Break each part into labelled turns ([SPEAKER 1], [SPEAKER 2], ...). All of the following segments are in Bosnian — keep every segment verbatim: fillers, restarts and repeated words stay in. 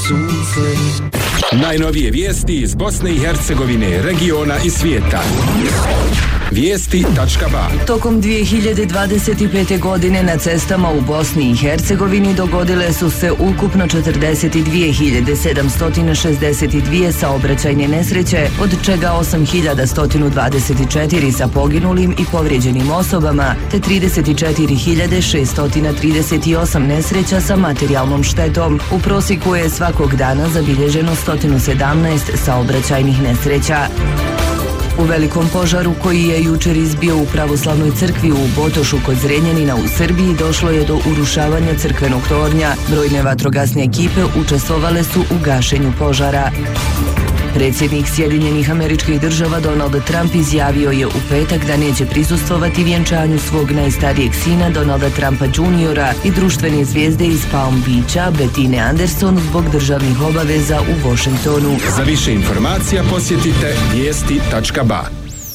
[SPEAKER 1] sunce. Najnovije vijesti iz Bosne i Hercegovine, regiona i svijeta. Vijesti tačka ba.
[SPEAKER 2] Tokom dvije hiljade dvadeset pete. godine na cestama u Bosni i Hercegovini dogodile su se ukupno četrdeset dvije hiljade sedamsto šezdeset dvije saobraćajne nesreće, od čega osam hiljada sto dvadeset četiri sa poginulim i povrijeđenim osobama, te trideset četiri hiljade šeststo trideset osam nesreća sa materijalnom štetom. U prosjeku je svakog dana zabilježeno sto sedamnaest saobraćajnih nesreća. U velikom požaru koji je jučer izbio u pravoslavnoj crkvi u Botošu kod Zrenjanina u Srbiji došlo je do urušavanja crkvenog tornja. Brojne vatrogasne ekipe učestvovale su u gašenju požara. Predsjednik Sjedinjenih Američkih Država Donald Trump izjavio je u petak da neće prisustvovati vjenčanju svog najstarijeg sina Donalda Trumpa juniora i društvene zvijezde iz Palm Beacha Bettine Anderson zbog državnih obaveza u Washingtonu.
[SPEAKER 1] Za više informacija posjetite vijesti tačka ba.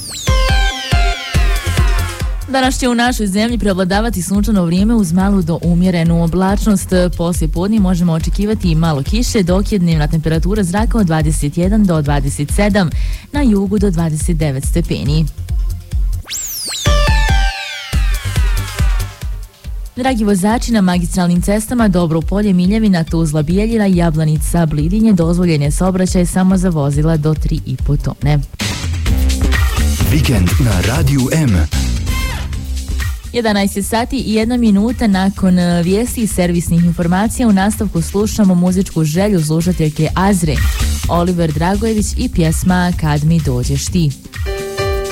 [SPEAKER 3] Danas će u našoj zemlji prevladavati sunčano vrijeme uz malu do umjerenu oblačnost. Poslije podne možemo očekivati i malo kiše, dok je dnevna temperatura zraka od dvadeset jedan do dvadeset sedam, na jugu do dvadeset devet stepeni. Dragi vozači, na magistralnim cestama Dobro Polje, Miljevina, Tuzla, Bijeljina, Jablanica, Blidinje dozvoljen je saobraćaj samo za vozila do tri i po tone.
[SPEAKER 4] Vikend na Radiju M.
[SPEAKER 3] jedanaest sati i jedna minuta nakon vijesti i servisnih informacija. U nastavku slušamo muzičku želju slušateljke Azre, Oliver Dragojević i pjesma Kad mi dođeš ti.